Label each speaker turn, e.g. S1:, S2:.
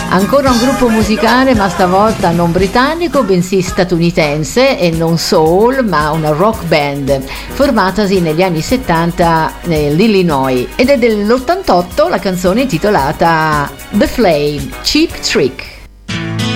S1: Ancora un gruppo musicale, ma stavolta non britannico, bensì statunitense, e non soul, ma una rock band formatasi negli anni 70 nell'Illinois, ed è dell'88 la canzone intitolata The Flame, Cheap Trick.